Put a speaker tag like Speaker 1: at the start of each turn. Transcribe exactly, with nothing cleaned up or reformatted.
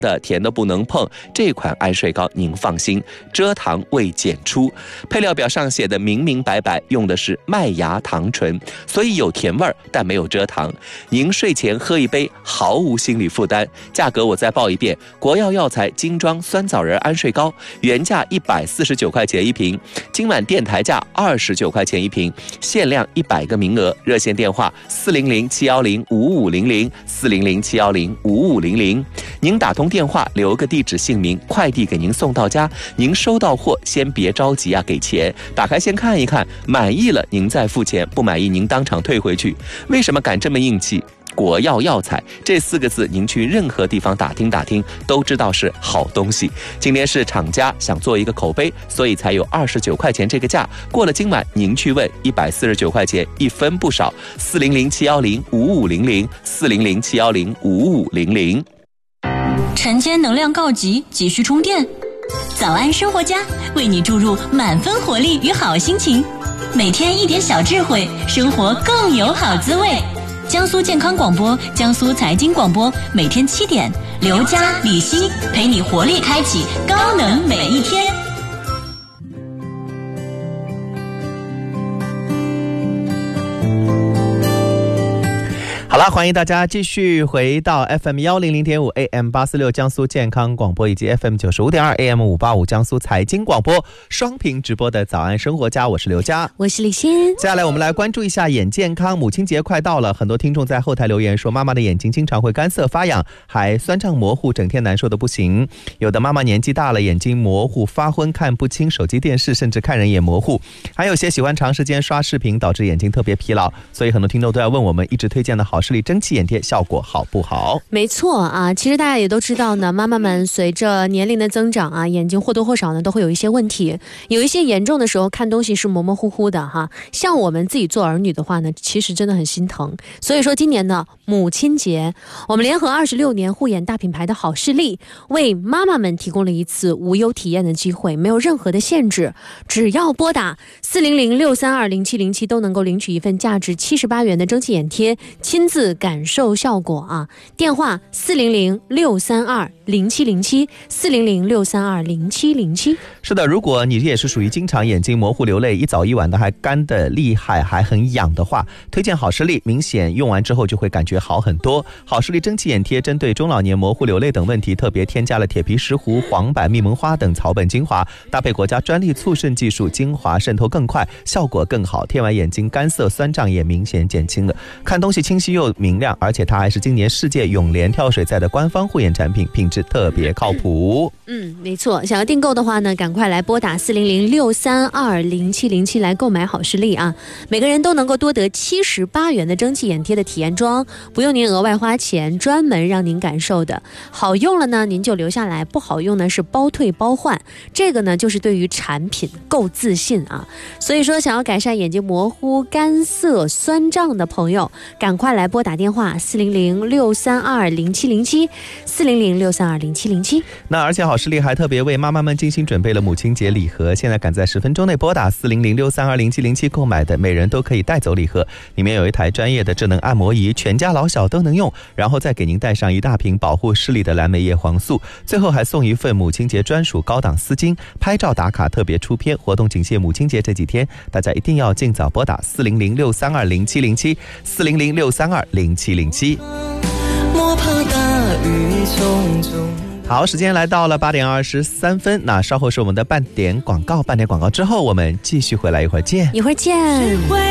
Speaker 1: 的，甜的不能碰。这款安睡膏您放心，蔗糖未检出。配料表上写的明明白白，用的是麦芽糖醇，所以有甜味儿，但没有蔗糖。您睡前喝一杯，毫无心理负担。价格我再报一遍：国药药材精装酸枣仁安睡膏，原价一百四十九块钱一瓶，今晚电台价二十九块钱一瓶，限量一百个名额。热线电话四零零七幺零五五零零四零零七幺零五五零零。您打通电话，留个地址姓名，快递给您送到家。您收到货先别着急啊，给钱，打开先看一看，满意了您再付钱，不满意您当场退回去。为什么敢这么硬气？国药药材这四个字，您去任何地方打听打听，都知道是好东西。今天是厂家想做一个口碑，所以才有二十九块钱这个价。过了今晚，您去问一百四十九块钱，一分不少。四零零七幺零五五零零四零零七幺零五五零零。
Speaker 2: 晨间能量告急，急需充电。早安生活家为你注入满分活力与好心情，每天一点小智慧，生活更有好滋味。江苏健康广播，江苏财经广播，每天七点，刘佳、李欣陪你活力开启高能每一天。
Speaker 1: 好了，欢迎大家继续回到 F M 一零零点五 A M 八四六 江苏健康广播以及 F M 九十五点二 A M 五八五 江苏财经广播双屏直播的早安生活家，我是刘佳，
Speaker 3: 我是李欣。
Speaker 1: 接下来我们来关注一下眼健康。母亲节快到了，很多听众在后台留言说，妈妈的眼睛经常会干涩发痒，还酸胀模糊，整天难受的不行。有的妈妈年纪大了，眼睛模糊发昏，看不清手机电视，甚至看人也模糊。还有些喜欢长时间刷视频，导致眼睛特别疲劳。所以很多听众都要问我们一直推荐的好视力蒸汽眼贴效果好不好？
Speaker 3: 没错啊，其实大家也都知道呢，妈妈们随着年龄的增长啊，眼睛或多或少呢都会有一些问题，有一些严重的时候看东西是模模糊糊的哈。像我们自己做儿女的话呢，其实真的很心疼。所以说今年呢母亲节，我们联合二十六年护眼大品牌的好视力，为妈妈们提供了一次无忧体验的机会，没有任何的限制，只要拨打四零零六三二零七零七都能够领取一份价值七十八元的蒸汽眼贴，亲自感受效果啊！电话四零零六三二零七零七四零零六三二零七零七。
Speaker 1: 是的，如果你也是属于经常眼睛模糊流泪，一早一晚的还干得厉害，还很痒的话，推荐好视力，明显用完之后就会感觉好很多。好视力蒸汽眼贴针对中老年模糊流泪等问题，特别添加了铁皮石斛、黄柏、蜜蒙花等草本精华，搭配国家专利促渗技术，精华渗透更快，效果更好。贴完眼睛干涩酸胀也明显减轻了，看东西清晰又明亮，而且它还是今年世界永联跳水赛的官方护眼产品，品质特别靠谱。
Speaker 3: 嗯，没错，想要订购的话呢，赶快来拨打四零零六三二零七零七来购买好视力啊！每个人都能够多得七十八元的蒸汽眼贴的体验装，不用您额外花钱，专门让您感受的。好用了呢，您就留下来；不好用呢，是包退包换。这个呢，就是对于产品够自信啊！所以说，想要改善眼睛模糊、干涩、酸胀的朋友，赶快来拨打电话四零零六三二零七零七四零零六三二零七零七。
Speaker 1: 那而且好视力还特别为妈妈们精心准备了母亲节礼盒，现在赶在十分钟内拨打四零零六三二零七零七购买的，每人都可以带走礼盒，里面有一台专业的智能按摩仪，全家老小都能用，然后再给您带上一大瓶保护视力的蓝莓叶黄素，最后还送一份母亲节专属高档丝巾，拍照打卡特别出片，活动仅限母亲节这几天，大家一定要尽早拨打四零零六三二零七零七四零零六三二零七零七。好，时间来到了八点二十三分，那稍后是我们的半点广告，半点广告之后我们继续回来，一会儿见，
Speaker 3: 一会儿见。